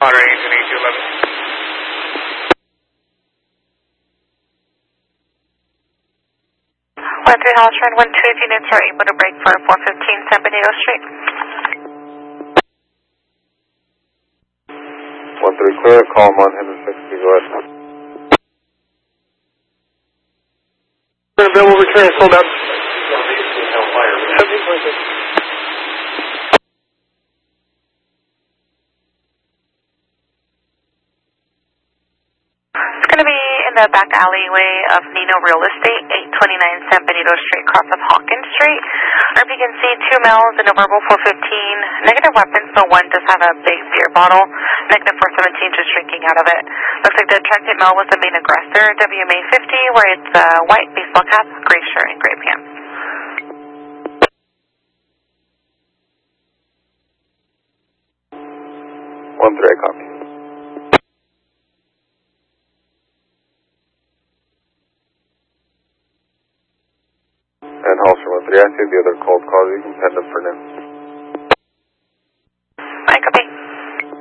Moderating to 8211. One three Hollis Run 120 units are able to break for 415 San Benito Street. 1-3 clear, call them on Henry 60, go ahead. Available return, sold out. It's going to be in the back alleyway of Nino Real Estate, 829 San Benito Street, across of Hawkins Street. RP can see 2 males and a verbal 415. Negative weapons, but one does have a big beer bottle. Negative 417 just drinking out of it. Looks like the attracted male was the main aggressor. WMA 50, where it's a white baseball cap, gray shirt, and gray pants. 1-3, copy. And Hollister 1-3, I see the other cold calls. You can